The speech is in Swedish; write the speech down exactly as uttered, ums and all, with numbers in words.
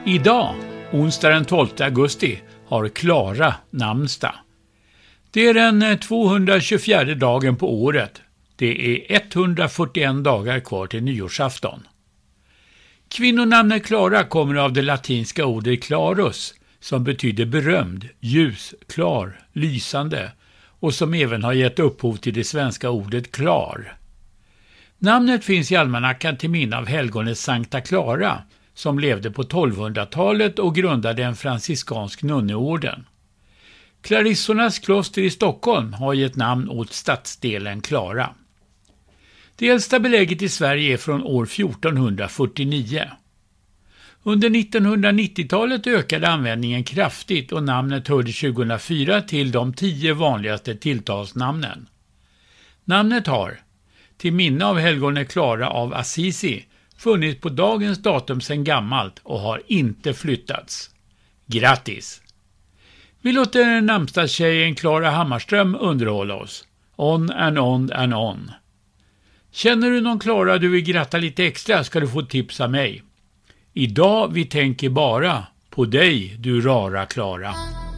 Idag, onsdag den tolfte augusti, har Klara namnsdag. Det är den tvåhundratjugofjärde dagen på året. Det är etthundrafyrtioen dagar kvar till nyårsafton. Kvinnonamnet Klara kommer av det latinska ordet clarus, som betyder berömd, ljus, klar, lysande, och som även har gett upphov till det svenska ordet klar. Namnet finns i almanackan till minne av helgonet Sankta Clara, som levde på tolvhundratalet och grundade en franciskansk nunneorden. Klarissornas kloster i Stockholm har gett namn åt stadsdelen Klara. Det äldsta belägget i Sverige är från år fjortonhundrafyrtionio. Under nittonhundranittiotalet ökade användningen kraftigt och namnet hörde tjugohundrafyra till de tio vanligaste tilltalsnamnen. Namnet har, till minne av helgonet Klara av Assisi, funnits på dagens datum sedan gammalt och har inte flyttats. Grattis! Vi låter namnsdagstjejen Klara Hammarström underhålla oss. On and on and on. Känner du någon Klara du vill gratta lite extra ska du få tips av mig. Idag vi tänker bara på dig, du rara Klara.